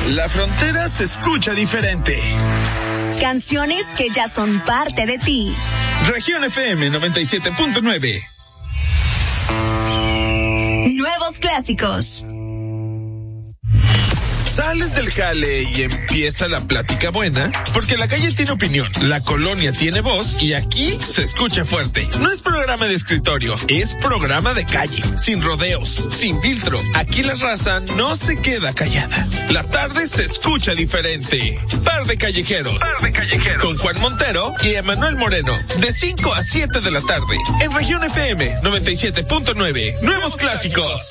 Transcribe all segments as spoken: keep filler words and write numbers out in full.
La frontera se escucha diferente. Canciones que ya son parte de ti. Región F M noventa y siete punto nueve. Nuevos clásicos. Sales del jale y empieza la plática buena, porque la calle tiene opinión, la colonia tiene voz y aquí se escucha fuerte. No es programa de escritorio, es programa de calle, sin rodeos, sin filtro. Aquí la raza no se queda callada. La tarde se escucha diferente. Tarde Callejeros. Tarde Callejeros. Con Juan Montero y Emanuel Moreno. De cinco a siete de la tarde. En Región F M noventa y siete punto nueve. Nuevos clásicos.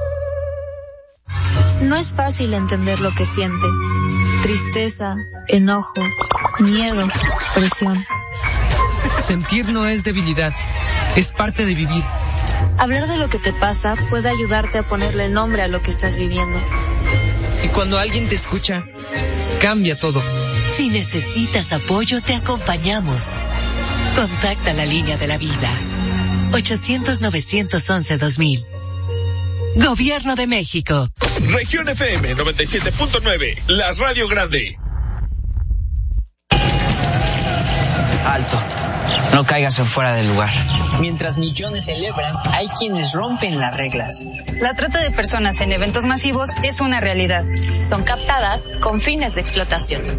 No es fácil entender lo que sientes. Tristeza, enojo, miedo, presión. Sentir no es debilidad, es parte de vivir. Hablar de lo que te pasa puede ayudarte a ponerle nombre a lo que estás viviendo. Y cuando alguien te escucha, cambia todo. Si necesitas apoyo, te acompañamos. Contacta la línea de la vida. ochocientos, novecientos once, dos mil. Gobierno de México. Región F M noventa y siete punto nueve, la radio grande. Alto, no caigas en fuera del lugar. Mientras millones celebran, hay quienes rompen las reglas. La trata de personas en eventos masivos es una realidad. Son captadas con fines de explotación.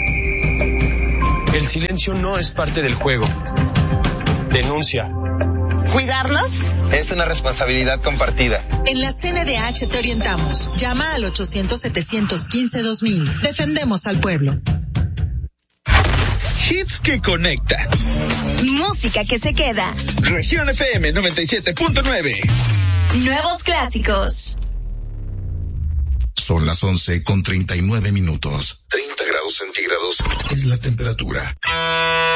El silencio no es parte del juego. Denuncia. ¿Cuidarnos? Es una responsabilidad compartida. En la C N D H te orientamos. Llama al ochocientos, setecientos quince, dos mil. Defendemos al pueblo. Hits que conectan. Música que se queda. Región F M noventa y siete punto nueve. Nuevos clásicos. Son las once con treinta y nueve minutos. treinta grados centígrados es la temperatura.